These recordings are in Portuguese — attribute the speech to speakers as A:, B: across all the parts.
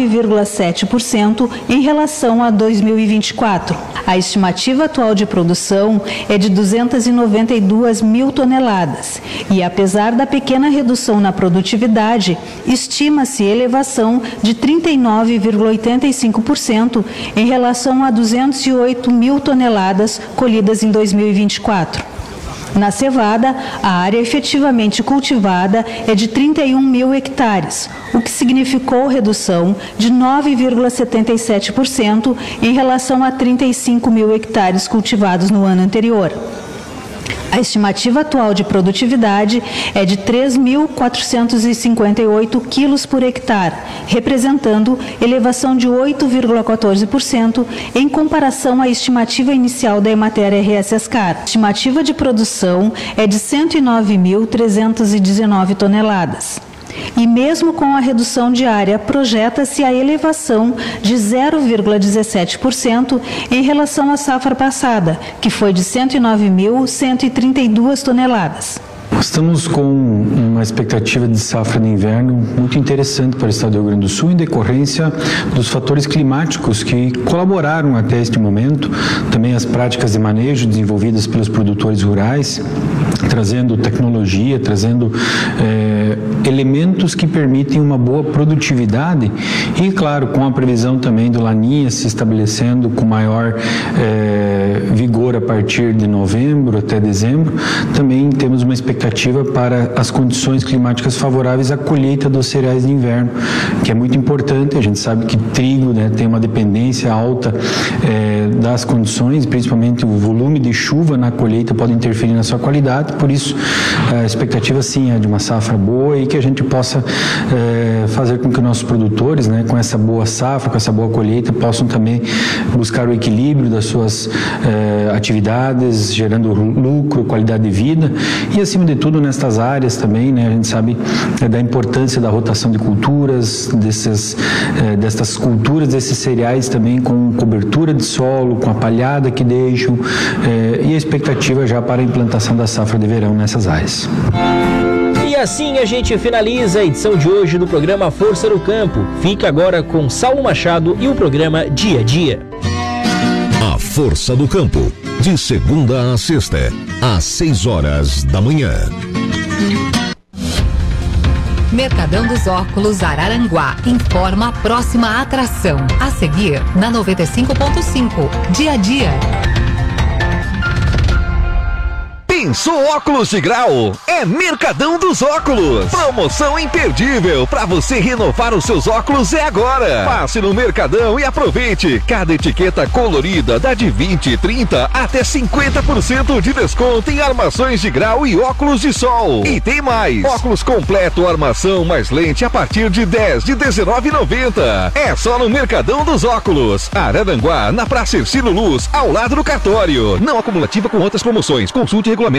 A: 9,7% em relação a 2024. A estimativa atual de produção é de 292 mil toneladas e, apesar da pequena redução na produtividade, estima-se elevação de 39,85% em relação a 208 mil toneladas colhidas em 2024. Na cevada, a área efetivamente cultivada é de 31 mil hectares, o que significou redução de 9,77% em relação a 35 mil hectares cultivados no ano anterior. A estimativa atual de produtividade é de 3.458 quilos por hectare, representando elevação de 8,14% em comparação à estimativa inicial da Emater RS Ascar. A estimativa de produção é de 109.319 toneladas. E mesmo com a redução de área, projeta-se a elevação de 0,17% em relação à safra passada, que foi de 109.132 toneladas.
B: Estamos com uma expectativa de safra de inverno muito interessante para o estado do Rio Grande do Sul, em decorrência dos fatores climáticos que colaboraram até este momento, também as práticas de manejo desenvolvidas pelos produtores rurais, trazendo tecnologia, trazendo elementos que permitem uma boa produtividade e, claro, com a previsão também do Laninha se estabelecendo com maior vigor a partir de novembro até dezembro, também temos uma expectativa para as condições climáticas favoráveis à colheita dos cereais de inverno, que é muito importante. A gente sabe que trigo, né, tem uma dependência alta das condições, principalmente o volume de chuva na colheita pode interferir na sua qualidade, por isso a expectativa sim é de uma safra boa e que a gente possa fazer com que nossos produtores, né, com essa boa safra, com essa boa colheita, possam também buscar o equilíbrio das suas atividades, gerando lucro, qualidade de vida e, acima de tudo, nestas áreas também, né, a gente sabe da importância da rotação de culturas, destas culturas, desses cereais também com cobertura de solo, com a palhada que deixam e a expectativa já para a implantação da safra de verão nessas áreas.
C: E assim a gente finaliza a edição de hoje do programa Força no Campo. Fica agora com Saulo Machado e o programa Dia a Dia.
D: A Força do Campo, de segunda a sexta, às 6 horas da manhã.
E: Mercadão dos Óculos Araranguá informa a próxima atração. A seguir, na 95.5, Dia a Dia.
F: Pensou óculos de grau? É Mercadão dos Óculos. Promoção imperdível para você renovar os seus óculos é agora. Passe no Mercadão e aproveite. Cada etiqueta colorida dá de 20, 30 até 50% de desconto em armações de grau e óculos de sol. E tem mais. Óculos completo, armação mais lente a partir de 10 de R$19,90. É só no Mercadão dos Óculos. Araranguá, na Praça Ercílio Luz, ao lado do cartório. Não acumulativa com outras promoções. Consulte regulamento.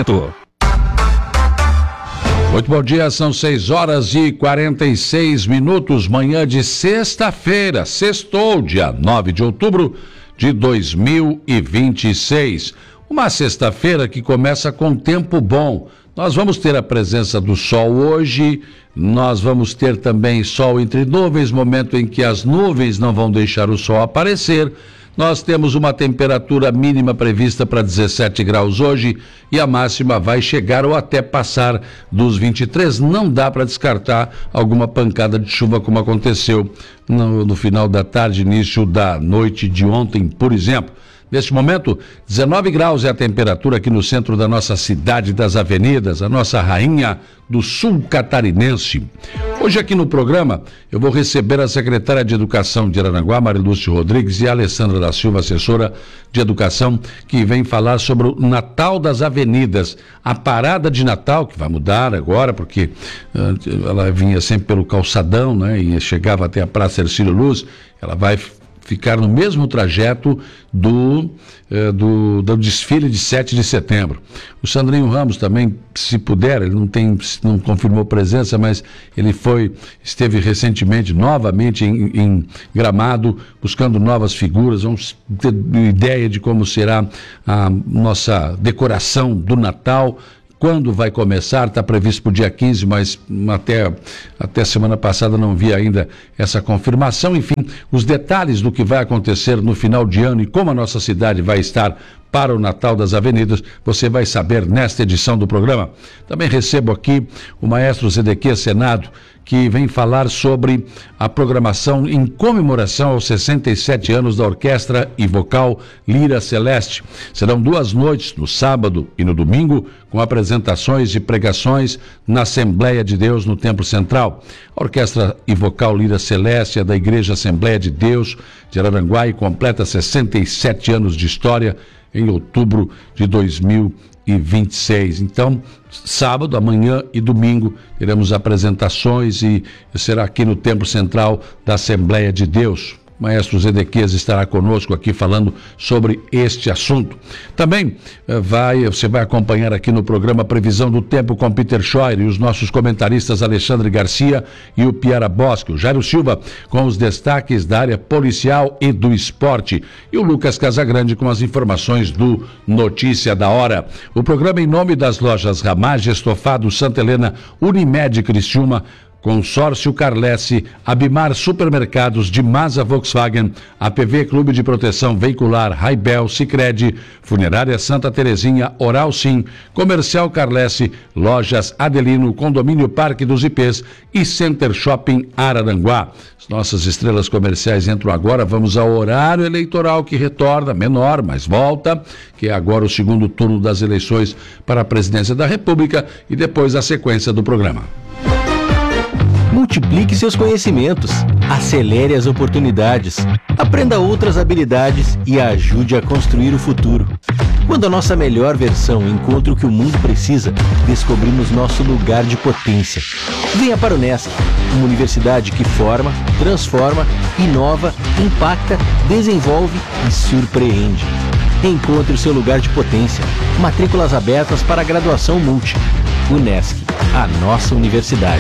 G: Muito bom dia, são 6 horas e 46 minutos, manhã de sexta-feira, sextou, dia 9 de outubro de 2026. Uma sexta-feira que começa com tempo bom. Nós vamos ter a presença do sol hoje, nós vamos ter também sol entre nuvens, momento em que as nuvens não vão deixar o sol aparecer. Nós temos uma temperatura mínima prevista para 17 graus hoje e a máxima vai chegar ou até passar dos 23. Não dá para descartar alguma pancada de chuva como aconteceu no final da tarde, início da noite de ontem, por exemplo. Neste momento, 19 graus é a temperatura aqui no centro da nossa cidade das avenidas, a nossa rainha do sul catarinense. Hoje aqui no programa eu vou receber a secretária de Educação de Araranguá, Marilúcia Rodrigues, e a Alessandra da Silva, assessora de Educação, que vem falar sobre o Natal das Avenidas. A parada de Natal, que vai mudar agora, porque ela vinha sempre pelo calçadão, né, e chegava até a Praça Ercílio Luz, ela vai ficar no mesmo trajeto do desfile de 7 de setembro. O Sandrinho Ramos também, se puder, ele não confirmou presença, mas ele esteve recentemente, novamente em Gramado, buscando novas figuras. Vamos ter ideia de como será a nossa decoração do Natal, quando vai começar, está previsto para o dia 15, mas até semana passada não vi ainda essa confirmação. Enfim, os detalhes do que vai acontecer no final de ano e como a nossa cidade vai estar para o Natal das Avenidas, você vai saber nesta edição do programa. Também recebo aqui o maestro Zedequias Senado, que vem falar sobre a programação em comemoração aos 67 anos da Orquestra e Vocal Lira Celeste. Serão 2 noites, no sábado e no domingo, com apresentações e pregações na Assembleia de Deus no Templo Central. A Orquestra e Vocal Lira Celeste é da Igreja Assembleia de Deus de Araranguá e completa 67 anos de história em outubro de 2026. Então, sábado, amanhã e domingo teremos apresentações e será aqui no Templo Central da Assembleia de Deus. O maestro Zedequias estará conosco aqui falando sobre este assunto. Também você vai acompanhar aqui no programa Previsão do Tempo com Peter Scheuer e os nossos comentaristas Alexandre Garcia e o Piara Bosque, o Jairo Silva com os destaques da área policial e do esporte e o Lucas Casagrande com as informações do Notícia da Hora. O programa em nome das lojas Ramage, Estofado, Santa Helena, Unimed Criciúma, Consórcio Carlesse, Abimar Supermercados, de Masa Volkswagen, APV Clube de Proteção Veicular, Raibel, Sicredi, Funerária Santa Terezinha, Oral Sim, Comercial Carlesse, Lojas Adelino, Condomínio Parque dos IPs e Center Shopping Araranguá. As nossas estrelas comerciais entram agora, vamos ao horário eleitoral que retorna, menor, mas volta, que é agora o segundo turno das eleições para a presidência da República e depois a sequência do programa.
H: Multiplique seus conhecimentos, acelere as oportunidades, aprenda outras habilidades e ajude a construir o futuro. Quando a nossa melhor versão encontra o que o mundo precisa, descobrimos nosso lugar de potência. Venha para o Unesc, uma universidade que forma, transforma, inova, impacta, desenvolve e surpreende. Encontre o seu lugar de potência. Matrículas abertas para a graduação Multi. Unesc, a nossa universidade.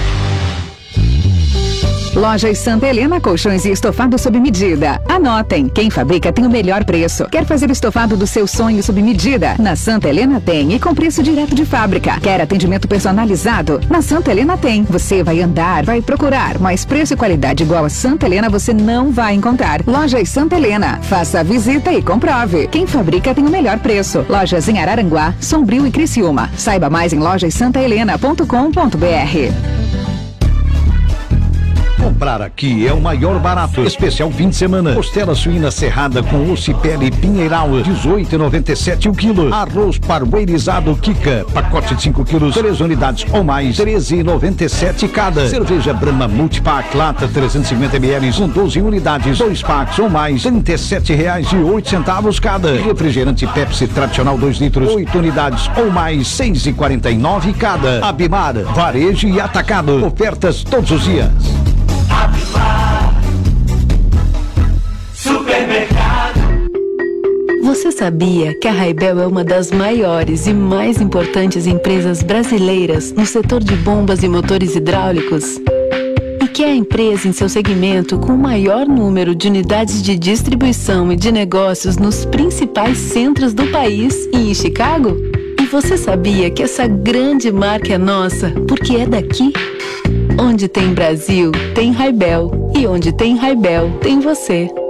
I: Lojas Santa Helena, colchões e estofado sob medida. Anotem, quem fabrica tem o melhor preço. Quer fazer o estofado do seu sonho sob medida? Na Santa Helena tem e com preço direto de fábrica. Quer atendimento personalizado? Na Santa Helena tem. Você vai andar, vai procurar, mas preço e qualidade igual a Santa Helena você não vai encontrar. Lojas Santa Helena, faça a visita e comprove. Quem fabrica tem o melhor preço. Lojas em Araranguá, Sombrio e Criciúma. Saiba mais em lojassantahelena.com.br.
J: Comprar aqui é o maior barato. Especial fim de semana. Costela suína serrada com osso e pele Pinheiral, R$18,97 o quilo. Arroz parboilizado Kika, pacote de 5 quilos, 3 unidades ou mais, R$13,97 cada. Cerveja Brahma Multipack, lata 350 ml, com 12 unidades, 2 packs ou mais, R$37,08 cada. Refrigerante Pepsi tradicional 2 litros, 8 unidades ou mais, R$6,49 cada. Abimar, varejo e atacado. Ofertas todos os dias.
K: Supermercado. Você sabia que a Raibel é uma das maiores e mais importantes empresas brasileiras no setor de bombas e motores hidráulicos? E que é a empresa em seu segmento com o maior número de unidades de distribuição e de negócios nos principais centros do país e em Chicago? E você sabia que essa grande marca é nossa porque é daqui? Onde tem Brasil, tem Raibel. E onde tem Raibel, tem você.